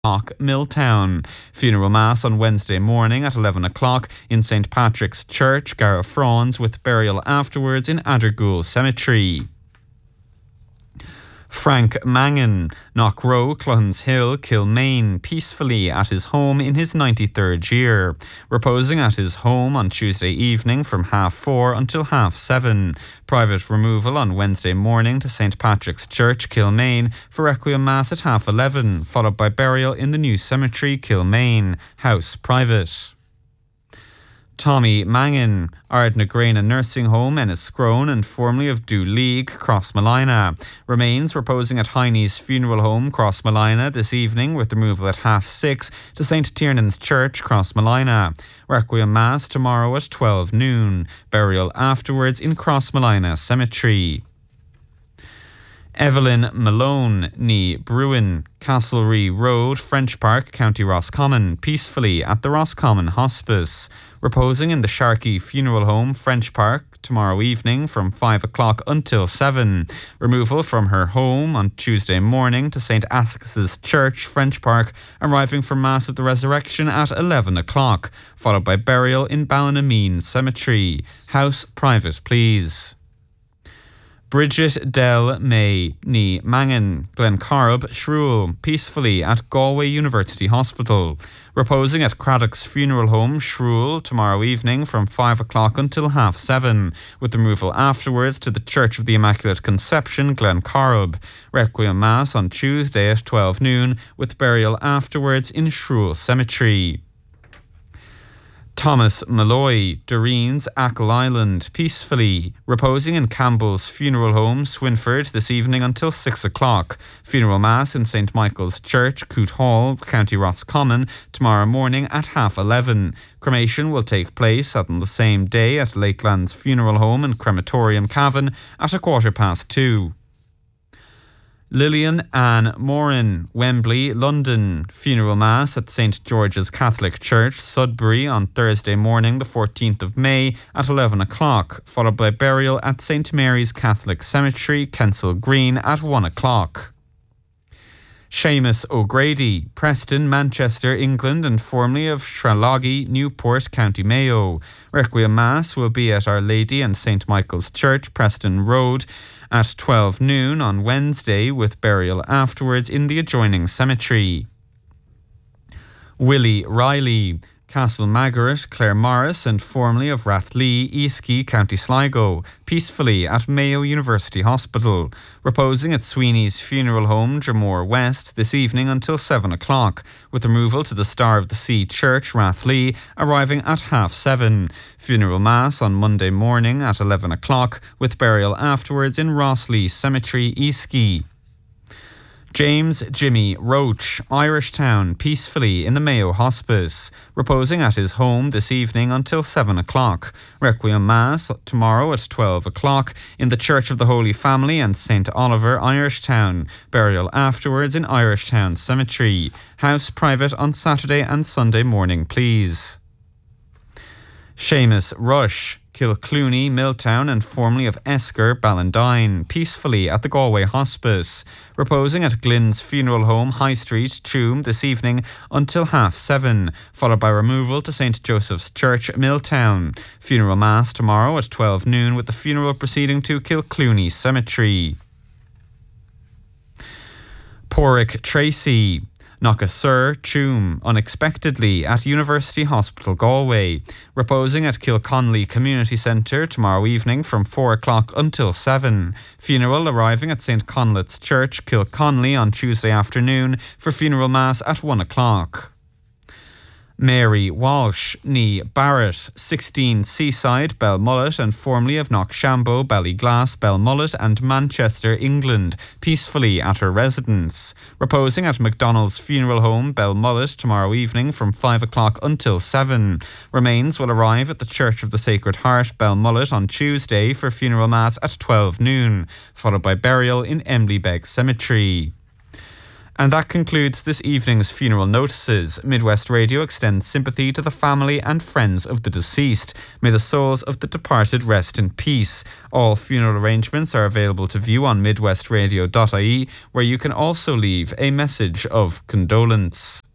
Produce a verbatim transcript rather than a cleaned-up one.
Milltown. Funeral Mass on Wednesday morning at eleven o'clock in Saint Patrick's Church, Garafrons, with burial afterwards in Addergoole Cemetery. Frank Mangan, Knockrow, Cluns Hill, Kilmaine, peacefully at his home in his ninety-third year, reposing at his home on Tuesday evening from half four until half seven. Private removal on Wednesday morning to Saint Patrick's Church, Kilmaine, for Requiem Mass at half eleven, followed by burial in the new cemetery, Kilmaine. House private. Tommy Mangan, Ardnagrena Nursing Home, Enniscrone, and formerly of Dew League, Crossmolina, remains reposing at Heine's Funeral Home, Crossmolina, this evening with removal at half six to Saint Tiernan's Church, Crossmolina. Requiem Mass tomorrow at twelve noon. Burial afterwards in Crossmolina Cemetery. Evelyn Malone, ní Bruin, Castlereagh Road, French Park, County Roscommon, peacefully at the Roscommon Hospice, reposing in the Sharkey Funeral Home, French Park, tomorrow evening from five o'clock until seven. Removal from her home on Tuesday morning to Saint Askis's Church, French Park, arriving for Mass of the Resurrection at eleven o'clock, followed by burial in Ballinameen Cemetery. House private, please. Bridget Del May, ní Mangan, Glencorrib, Shrule, peacefully at Galway University Hospital, reposing at Craddock's Funeral Home, Shrule, tomorrow evening from five o'clock until half seven, with removal afterwards to the Church of the Immaculate Conception, Glencorrib. Requiem Mass on Tuesday at twelve noon, with burial afterwards in Shrule Cemetery. Thomas Malloy, Doreen's, Achill Island, peacefully, reposing in Campbell's Funeral Home, Swinford, this evening until six o'clock. Funeral Mass in Saint Michael's Church, Coote Hall, County Roscommon, tomorrow morning at half eleven. Cremation will take place on the same day at Lakeland's Funeral Home and Crematorium, Cavan, at a quarter past two. Lillian Ann Moran, Wembley, London. Funeral Mass at Saint George's Catholic Church, Sudbury, on Thursday morning, the fourteenth of May, at eleven o'clock, followed by burial at Saint Mary's Catholic Cemetery, Kensal Green, at one o'clock. Seamus O'Grady, Preston, Manchester, England, and formerly of Shraloggy, Newport, County Mayo. Requiem Mass will be at Our Lady and Saint Michael's Church, Preston Road, at twelve noon on Wednesday, with burial afterwards in the adjoining cemetery. Willie Riley, Castle Margaret, Clare Morris, and formerly of Rathlee, Eastkey, County Sligo, peacefully at Mayo University Hospital, reposing at Sweeney's Funeral Home, Dromore West, this evening until seven o'clock, with removal to the Star of the Sea Church, Rathlee, arriving at half seven. Funeral Mass on Monday morning at eleven o'clock, with burial afterwards in Rosslea Cemetery, Eastkey. James Jimmy Roach, Irishtown, peacefully in the Mayo Hospice, reposing at his home this evening until seven o'clock. Requiem Mass tomorrow at twelve o'clock in the Church of the Holy Family and Saint Oliver, Irishtown. Burial afterwards in Irishtown Cemetery. House private on Saturday and Sunday morning, please. Seamus Rush, Kilclooney, Milltown, and formerly of Esker, Ballandine, peacefully at the Galway Hospice, reposing at Glyn's Funeral Home, High Street, Tuam, this evening until half seven, followed by removal to Saint Joseph's Church, Milltown. Funeral Mass tomorrow at twelve noon, with the funeral proceeding to Kilclooney Cemetery. Porrick Tracy, Knockasur, Tuam, unexpectedly at University Hospital, Galway, reposing at Kilconnelly Community Centre tomorrow evening from four o'clock until seven. Funeral arriving at Saint Conlet's Church, Kilconnelly, on Tuesday afternoon for funeral mass at one o'clock. Mary Walsh, ní Barrett, sixteen Seaside, Belmullet, and formerly of Knockshambo, Ballyglass, Belmullet, and Manchester, England, peacefully at her residence, reposing at MacDonald's Funeral Home, Belmullet, tomorrow evening from five o'clock until seven. Remains will arrive at the Church of the Sacred Heart, Belmullet, on Tuesday for funeral mass at twelve noon, followed by burial in Emley Beg Cemetery. And that concludes this evening's funeral notices. Midwest Radio extends sympathy to the family and friends of the deceased. May the souls of the departed rest in peace. All funeral arrangements are available to view on midwestradio dot I E, where you can also leave a message of condolence.